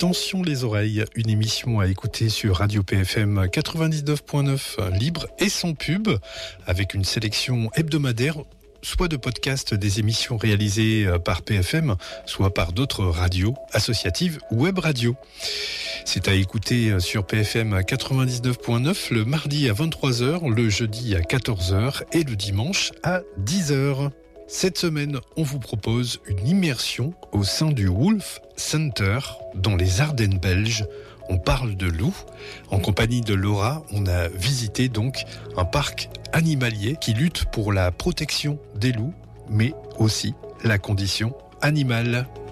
Attention les oreilles, une émission à écouter sur Radio PFM 99.9 libre et sans pub, avec une sélection hebdomadaire, soit de podcasts des émissions réalisées par PFM, soit par d'autres radios associatives ou web radios. C'est à écouter sur PFM 99.9 le mardi à 23h, le jeudi à 14h et le dimanche à 10h. Cette semaine, on vous propose une immersion au sein du Wolf Center dans les Ardennes belges. On parle de loups. En compagnie de Laura, on a visité donc un parc animalier qui lutte pour la protection des loups, mais aussi la condition animale.